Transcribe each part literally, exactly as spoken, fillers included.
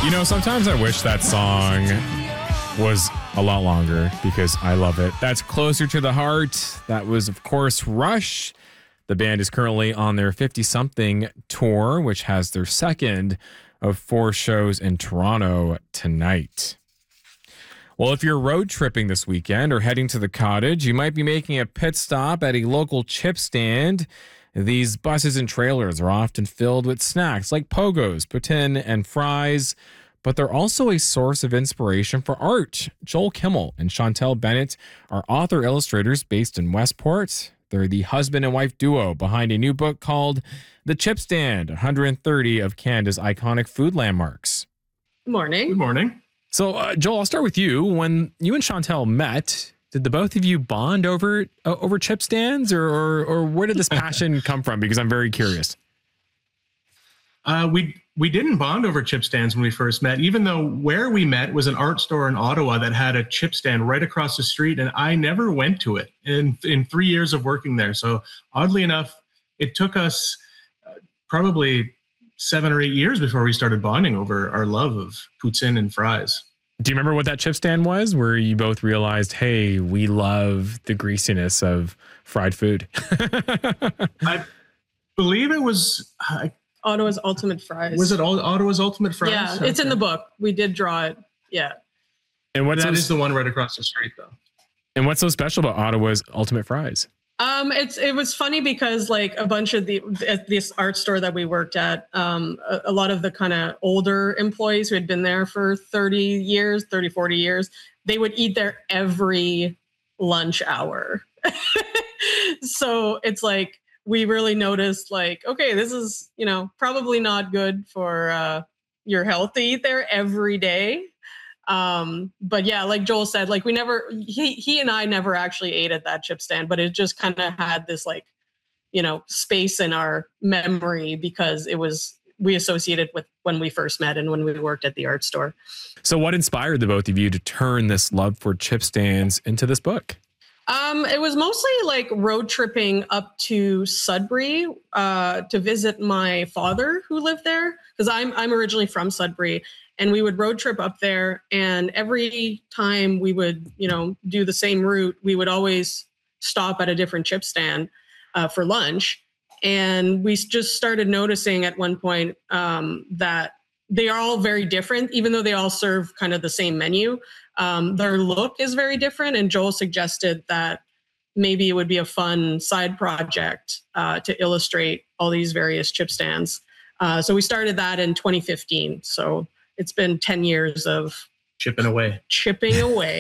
You know, sometimes I wish that song was a lot longer because I love it. That's Closer to the Heart. That was, of course, Rush. The band is currently on their fifty-something tour, which has their second of four shows in Toronto tonight. Well, if you're road tripping this weekend or heading to the cottage, you might be making a pit stop at a local chip stand. These buses and trailers are often filled with snacks like pogos, poutine, and fries, but they're also a source of inspiration for art. Joel Kimmel and Chantel Bennett are author-illustrators based in Westport. They're the husband and wife duo behind a new book called The Chip Stand, one hundred thirty of Canada's iconic food landmarks. Good morning. Good morning. So, uh, Joel, I'll start with you. When you and Chantel met, did the both of you bond over uh, over chip stands, or, or or where did this passion come from? Because I'm very curious. Uh, we we didn't bond over chip stands when we first met, even though where we met was an art store in Ottawa that had a chip stand right across the street, and I never went to it in in three years of working there. So oddly enough, it took us uh, probably seven or eight years before we started bonding over our love of poutine and fries. Do you remember what that chip stand was, where you both realized, hey, we love the greasiness of fried food? I believe it was... Uh, Ottawa's Ultimate Fries. Was it all Ottawa's Ultimate Fries? Yeah, okay. It's in the book. We did draw it. Yeah. And what's that so, is the one right across the street, though. And what's so special about Ottawa's Ultimate Fries? Um, it's it was funny because like a bunch of the at this art store that we worked at, um, a, a lot of the kind of older employees who had been there for thirty years, thirty, forty years, they would eat there every lunch hour. So it's like we really noticed like, okay, this is, you know, probably not good for uh, your health to eat there every day. Um, but yeah, like Joel said, like we never, he, he and I never actually ate at that chip stand, but it just kind of had this like, you know, space in our memory because it was, we associated with when we first met and when we worked at the art store. So what inspired the both of you to turn this love for chip stands into this book? Um, it was mostly like road tripping up to Sudbury uh, to visit my father who lived there because I'm I'm originally from Sudbury, and we would road trip up there. And every time we would, you know, do the same route, we would always stop at a different chip stand uh, for lunch. And we just started noticing at one point um, that they are all very different, even though they all serve kind of the same menu. Um, their look is very different, and Joel suggested that maybe it would be a fun side project uh, to illustrate all these various chip stands. Uh, so we started that in twenty fifteen. So it's been ten years of chipping away. Chipping away.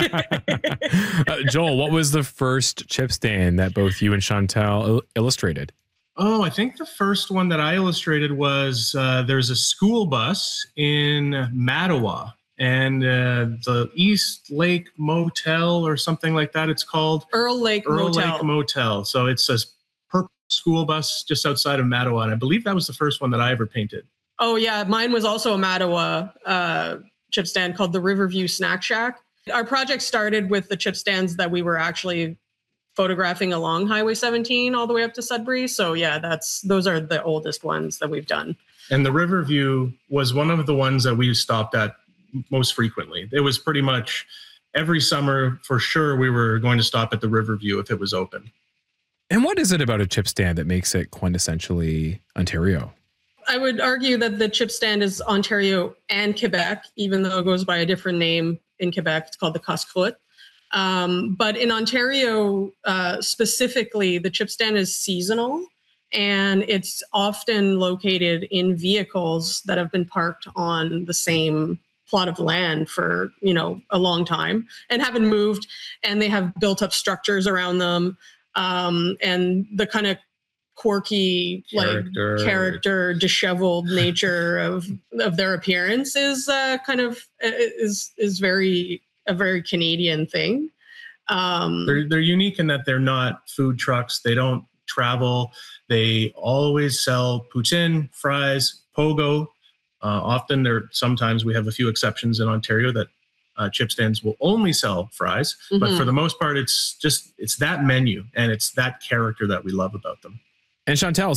uh, Joel, what was the first chip stand that both you and Chantel il- illustrated? Oh, I think the first one that I illustrated was uh, there's a school bus in Mattawa. And uh, the East Lake Motel or something like that, it's called. Earl Lake Earl Motel. Lake Motel. So it's a purple school bus just outside of Mattawa. And I believe that was the first one that I ever painted. Oh, yeah. Mine was also a Mattawa uh, chip stand called the Riverview Snack Shack. Our project started with the chip stands that we were actually photographing along Highway seventeen all the way up to Sudbury. So, yeah, that's those are the oldest ones that we've done. And the Riverview was one of the ones that we stopped at most frequently. It was pretty much every summer for sure we were going to stop at the Riverview if it was open. And what is it about a chip stand that makes it quintessentially Ontario? I would argue that the chip stand is Ontario and Quebec, even though it goes by a different name in Quebec. It's called the casse-croûte. Um, but in Ontario uh, specifically, the chip stand is seasonal, and it's often located in vehicles that have been parked on the same plot of land for, you know, a long time and haven't moved, and they have built up structures around them. Um, and the kind of quirky, character. like character, disheveled nature of, of their appearance is uh, kind of is, is very, a very Canadian thing. Um, they're, they're unique in that they're not food trucks. They don't travel. They always sell poutine, fries, pogo. Uh, often there, sometimes we have a few exceptions in Ontario that uh, chip stands will only sell fries, mm-hmm. but for the most part, it's just, it's that menu and it's that character that we love about them. And Chantel,